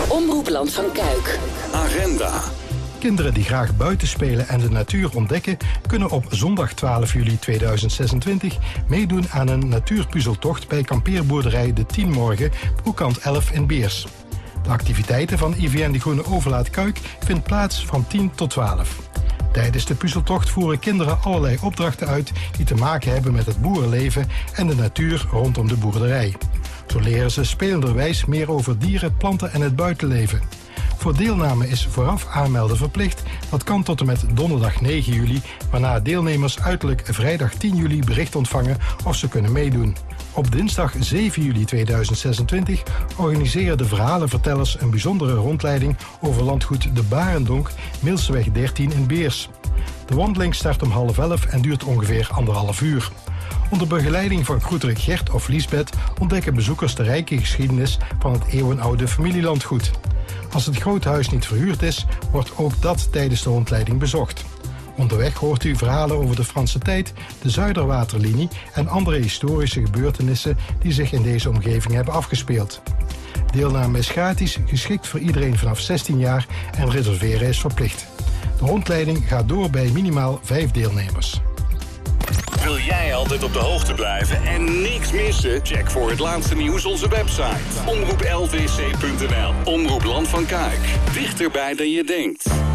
Omroep Land van Kuik. Agenda. Kinderen die graag buiten spelen en de natuur ontdekken, kunnen op zondag 12 juli 2026 meedoen aan een natuurpuzzeltocht bij kampeerboerderij De Tienmorgen, Broekkant 11 in Beers. De activiteiten van IVN De Groene Overlaat Kuik vindt plaats van 10 tot 12. Tijdens de puzzeltocht voeren kinderen allerlei opdrachten uit die te maken hebben met het boerenleven en de natuur rondom de boerderij. Zo leren ze spelenderwijs meer over dieren, planten en het buitenleven. Voor deelname is vooraf aanmelden verplicht. Dat kan tot en met donderdag 9 juli, waarna deelnemers uiterlijk vrijdag 10 juli bericht ontvangen of ze kunnen meedoen. Op dinsdag 7 juli 2026 organiseren de verhalenvertellers een bijzondere rondleiding over landgoed De Barendonk, Milseweg 13 in Beers. De wandeling start om 10:30 en duurt ongeveer 1,5 uur. Onder begeleiding van groeterik Gert of Liesbeth ontdekken bezoekers de rijke geschiedenis van het eeuwenoude familielandgoed. Als het grote huis niet verhuurd is, wordt ook dat tijdens de rondleiding bezocht. Onderweg hoort u verhalen over de Franse tijd, de Zuiderwaterlinie en andere historische gebeurtenissen die zich in deze omgeving hebben afgespeeld. Deelname is gratis, geschikt voor iedereen vanaf 16 jaar en reserveren is verplicht. De rondleiding gaat door bij minimaal 5 deelnemers. Wil jij altijd op de hoogte blijven en niks missen? Check voor het laatste nieuws onze website. omroeplvc.nl. Omroep Land van Kuik. Dichterbij dan je denkt.